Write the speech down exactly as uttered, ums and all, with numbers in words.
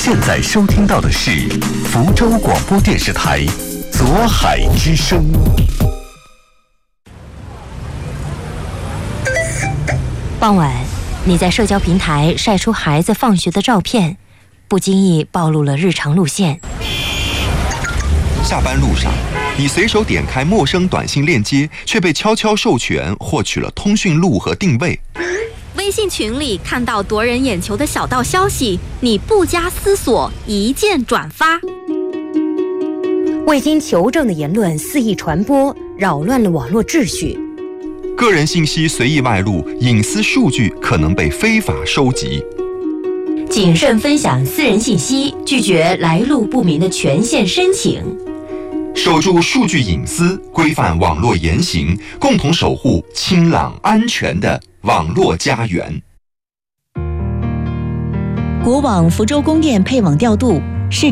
现在收听到的是福州广播电视台左海之声。 傍晚，你在社交平台晒出孩子放学的照片，不经意暴露了日常路线。 下班路上，你随手点开陌生短信链接，却被悄悄授权获取了通讯录和定位。 微信群里看到夺人眼球的小道消息，你不加思索一键转发。 未经求证的言论肆意传播，扰乱了网络秩序。 个人信息随意外露，隐私数据可能被非法收集。 谨慎分享私人信息，拒绝来路不明的权限申请。 守住数据隐私，规范网络言行，共同守护清朗安全的网络家园。 国网福州供电配网调度，